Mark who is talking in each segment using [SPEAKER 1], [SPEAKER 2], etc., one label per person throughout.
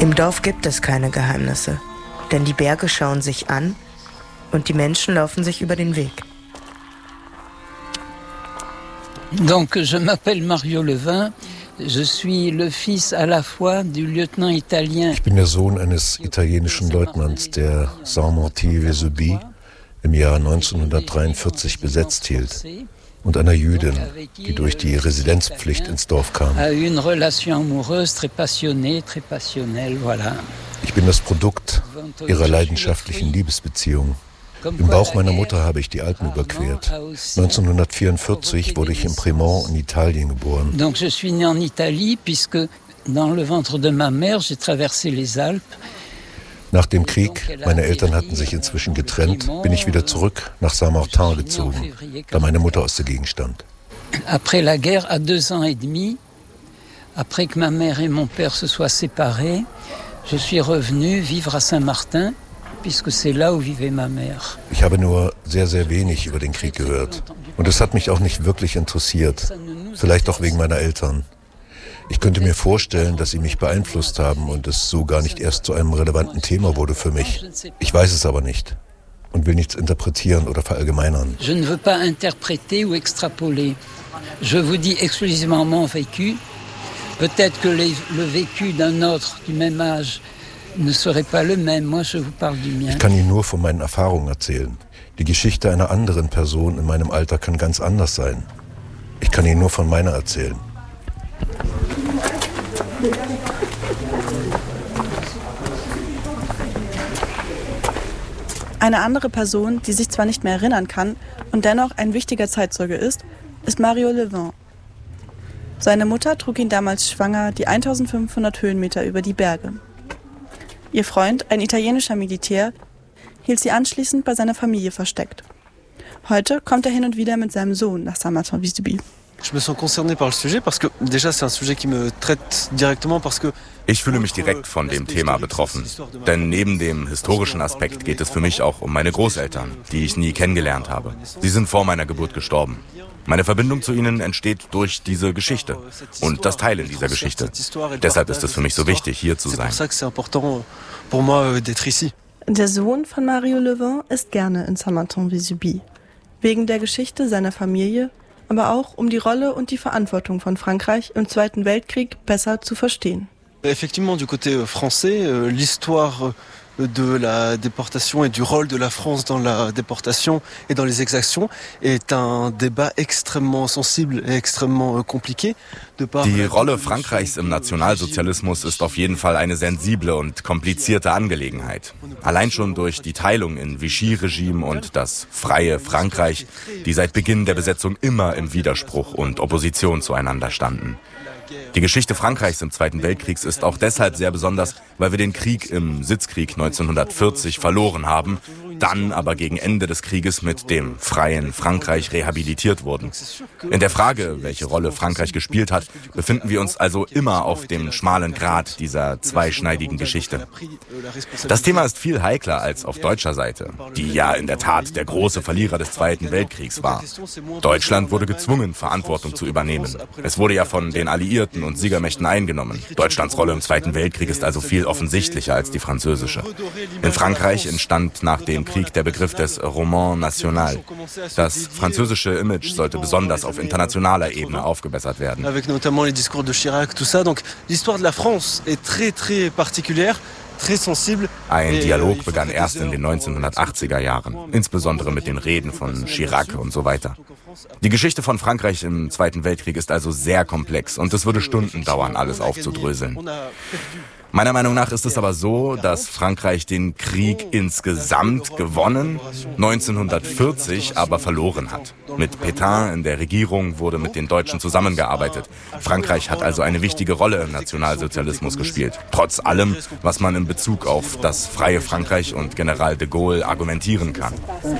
[SPEAKER 1] Im Dorf gibt es keine Geheimnisse, denn die Berge schauen sich an und die Menschen laufen sich über den Weg.
[SPEAKER 2] Donc, je m'appelle Mario Levin. Je suis le fils à la fois du lieutenant italien.
[SPEAKER 3] Ich bin der Sohn eines italienischen Leutnants, der Saint-Martin-Vésubie im Jahr 1943 besetzt hielt, und einer Jüdin, die durch die Residenzpflicht ins Dorf kam. Ich bin das Produkt ihrer leidenschaftlichen Liebesbeziehung. Im Bauch meiner Mutter habe ich die Alpen überquert. 1944 wurde ich in Piemont in Italien geboren.
[SPEAKER 2] Donc je suis né en Italie puisque dans le ventre de ma mère j'ai traversé les Alpes.
[SPEAKER 3] Nach dem Krieg, meine Eltern hatten sich inzwischen getrennt, bin ich wieder zurück nach Saint-Martin gezogen, da meine Mutter aus der Gegend stammt.
[SPEAKER 2] Après la guerre, à 2 ans et demi, après que ma mère et mon père se soient séparés, je suis revenu vivre à Saint-Martin.
[SPEAKER 3] Ich habe nur sehr, sehr wenig über den Krieg gehört. Und es hat mich auch nicht wirklich interessiert. Vielleicht auch wegen meiner Eltern. Ich könnte mir vorstellen, dass sie mich beeinflusst haben und es so gar nicht erst zu einem relevanten Thema wurde für mich. Ich weiß es aber nicht und will nichts interpretieren oder verallgemeinern.
[SPEAKER 2] Je ne veux pas interpréter ou extrapoler. Je vous dis exclusivement mon vécu. Peut-être que le vécu d'un autre du même âge ne serait pas le même. Moi, je vous parle du mien.
[SPEAKER 3] Ich kann Ihnen nur von meinen Erfahrungen erzählen. Die Geschichte einer anderen Person in meinem Alter kann ganz anders sein. Ich kann Ihnen nur von meiner erzählen.
[SPEAKER 4] Eine andere Person, die sich zwar nicht mehr erinnern kann und dennoch ein wichtiger Zeitzeuge ist Mario Levin. Seine Mutter trug ihn damals schwanger die 1500 Höhenmeter über die Berge. Ihr Freund, ein italienischer Militär, hielt sie anschließend bei seiner Familie versteckt. Heute kommt er hin und wieder mit seinem Sohn nach Saint-Martin-Vésubie.
[SPEAKER 5] Ich fühle mich direkt von dem Thema betroffen. Denn neben dem historischen Aspekt geht es für mich auch um meine Großeltern, die ich nie kennengelernt habe. Sie sind vor meiner Geburt gestorben. Meine Verbindung zu ihnen entsteht durch diese Geschichte und das Teilen dieser Geschichte. Deshalb ist es für mich so wichtig, hier zu sein.
[SPEAKER 4] Der Sohn von Mario Levin ist gerne in Saint-Martin-Vésubie. Wegen der Geschichte seiner Familie, aber auch um die Rolle und die Verantwortung von Frankreich im Zweiten Weltkrieg besser zu verstehen.
[SPEAKER 6] Effectivement, du côté français, l'histoire de la déportation et du rôle de la France dans la déportation et dans les exactions est un débat extrêmement sensible et extrêmement compliqué.
[SPEAKER 5] Die Rolle Frankreichs im Nationalsozialismus ist auf jeden Fall eine sensible und komplizierte Angelegenheit. Allein schon durch die Teilung in Vichy-Regime und das freie Frankreich, die seit Beginn der Besetzung immer im Widerspruch und Opposition zueinander standen. Die Geschichte Frankreichs im Zweiten Weltkrieg ist auch deshalb sehr besonders, weil wir den Krieg im Sitzkrieg 1940 verloren haben, dann aber gegen Ende des Krieges mit dem freien Frankreich rehabilitiert wurden. In der Frage, welche Rolle Frankreich gespielt hat, befinden wir uns also immer auf dem schmalen Grat dieser zweischneidigen Geschichte. Das Thema ist viel heikler als auf deutscher Seite, die ja in der Tat der große Verlierer des Zweiten Weltkriegs war. Deutschland wurde gezwungen, Verantwortung zu übernehmen. Es wurde ja von den Alliierten und Siegermächten eingenommen. Deutschlands Rolle im Zweiten Weltkrieg ist also viel offensichtlicher als die französische. In Frankreich entstand nach dem Krieg der Begriff des Roman national. Das französische Image sollte besonders auf internationaler Ebene aufgebessert werden.
[SPEAKER 6] Avec notamment les discours de Chirac, tout ça. Donc l'histoire de la France est très très particulière.
[SPEAKER 5] Ein Dialog begann erst in den 1980er Jahren, insbesondere mit den Reden von Chirac und so weiter. Die Geschichte von Frankreich im Zweiten Weltkrieg ist also sehr komplex und es würde Stunden dauern, alles aufzudröseln. Meiner Meinung nach ist es aber so, dass Frankreich den Krieg insgesamt gewonnen, 1940 aber verloren hat. Mit Pétain in der Regierung wurde mit den Deutschen zusammengearbeitet. Frankreich hat also eine wichtige Rolle im Nationalsozialismus gespielt. Trotz allem, was man in Bezug auf das freie Frankreich und General de Gaulle argumentieren kann.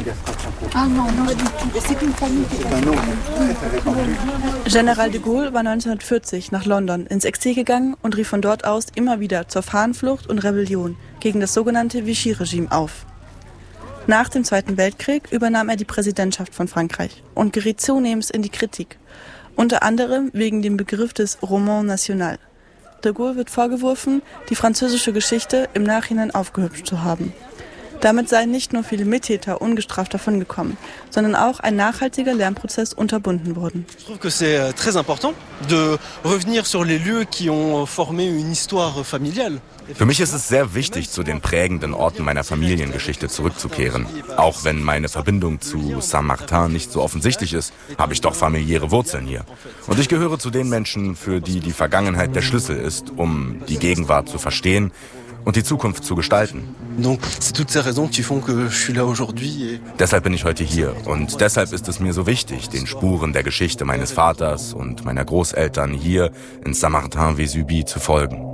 [SPEAKER 4] General de Gaulle war 1940 nach London ins Exil gegangen und rief von dort aus immer wieder zur Fahnenflucht und Rebellion gegen das sogenannte Vichy-Regime auf. Nach dem Zweiten Weltkrieg übernahm er die Präsidentschaft von Frankreich und geriet zunehmend in die Kritik, unter anderem wegen dem Begriff des Roman national. De Gaulle wird vorgeworfen, die französische Geschichte im Nachhinein aufgehübscht zu haben. Damit seien nicht nur viele Mittäter ungestraft davongekommen, sondern auch ein nachhaltiger Lernprozess unterbunden worden.
[SPEAKER 6] Ich trouve que c'est très important de revenir sur les lieux qui ont formé une histoire familiale.
[SPEAKER 5] Für mich ist es sehr wichtig, zu den prägenden Orten meiner Familiengeschichte zurückzukehren. Auch wenn meine Verbindung zu Saint-Martin nicht so offensichtlich ist, habe ich doch familiäre Wurzeln hier. Und ich gehöre zu den Menschen, für die die Vergangenheit der Schlüssel ist, um die Gegenwart zu verstehen und die Zukunft zu gestalten. Deshalb bin ich heute hier und deshalb ist es mir so wichtig, den Spuren der Geschichte meines Vaters und meiner Großeltern hier in Saint-Martin-Vésubie zu folgen.